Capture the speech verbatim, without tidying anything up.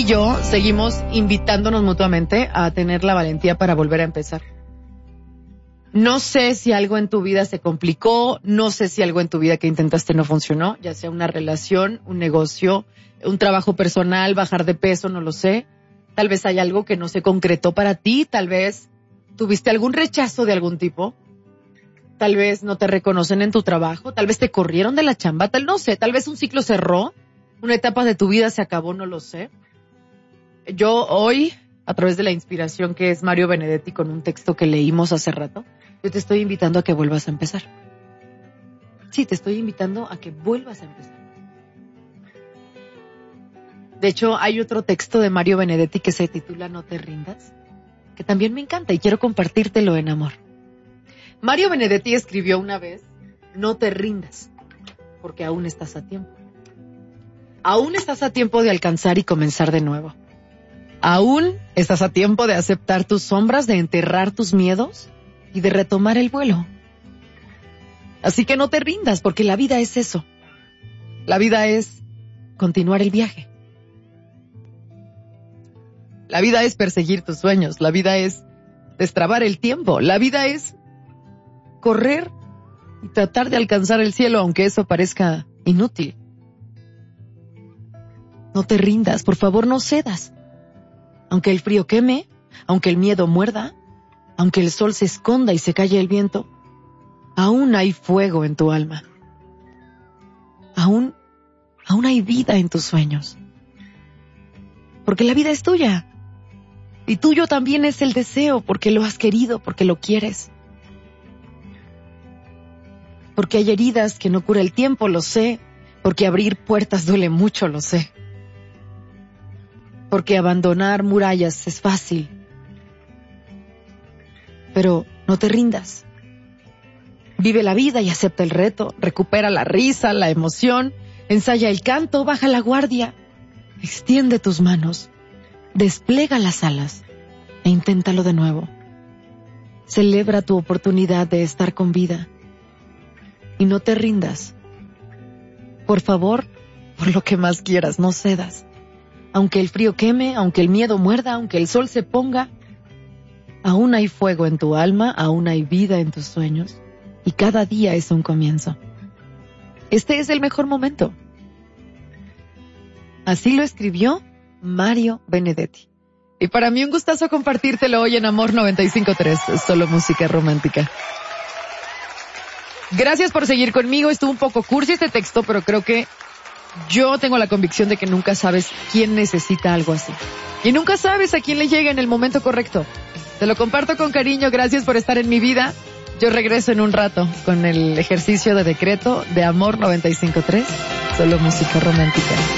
y yo seguimos invitándonos mutuamente a tener la valentía para volver a empezar. No sé si algo en tu vida se complicó, no sé si algo en tu vida que intentaste no funcionó, ya sea una relación, un negocio, un trabajo personal, bajar de peso, no lo sé. Tal vez hay algo que no se concretó para ti, tal vez tuviste algún rechazo de algún tipo, tal vez no te reconocen en tu trabajo, tal vez te corrieron de la chamba, tal no sé, tal vez un ciclo cerró, una etapa de tu vida se acabó, no lo sé. Yo hoy, a través de la inspiración que es Mario Benedetti con un texto que leímos hace rato, yo te estoy invitando a que vuelvas a empezar. Sí, te estoy invitando a que vuelvas a empezar. De hecho, hay otro texto de Mario Benedetti que se titula No te rindas, que también me encanta y quiero compartírtelo en amor. Mario Benedetti escribió una vez, no te rindas, porque aún estás a tiempo. Aún estás a tiempo de alcanzar y comenzar de nuevo. Aún estás a tiempo de aceptar tus sombras, de enterrar tus miedos y de retomar el vuelo. Así que no te rindas, porque la vida es eso. La vida es continuar el viaje. La vida es perseguir tus sueños. La vida es destrabar el tiempo. La vida es correr y tratar de alcanzar el cielo, aunque eso parezca inútil. No te rindas, por favor, no cedas. Aunque el frío queme, aunque el miedo muerda, aunque el sol se esconda y se calle el viento, aún hay fuego en tu alma. Aún, aún hay vida en tus sueños. Porque la vida es tuya. Y tuyo también es el deseo, porque lo has querido, porque lo quieres. Porque hay heridas que no cura el tiempo, lo sé. Porque abrir puertas duele mucho, lo sé. Porque abandonar murallas es fácil. Pero no te rindas. Vive la vida y acepta el reto. Recupera la risa, la emoción. Ensaya el canto, baja la guardia. Extiende tus manos. Despliega las alas e inténtalo de nuevo. Celebra tu oportunidad de estar con vida. Y no te rindas. Por favor, por lo que más quieras, no cedas. Aunque el frío queme, aunque el miedo muerda, aunque el sol se ponga, aún hay fuego en tu alma, aún hay vida en tus sueños, y cada día es un comienzo. Este es el mejor momento. Así lo escribió Mario Benedetti. Y para mí un gustazo compartírtelo hoy en Amor noventa y cinco punto tres, solo música romántica. Gracias por seguir conmigo. Estuvo un poco cursi este texto, pero creo que yo tengo la convicción de que nunca sabes quién necesita algo así. Y nunca sabes a quién le llega en el momento correcto. Te lo comparto con cariño. Gracias por estar en mi vida. Yo regreso en un rato con el ejercicio de decreto de Amor noventa y cinco punto tres, solo música romántica.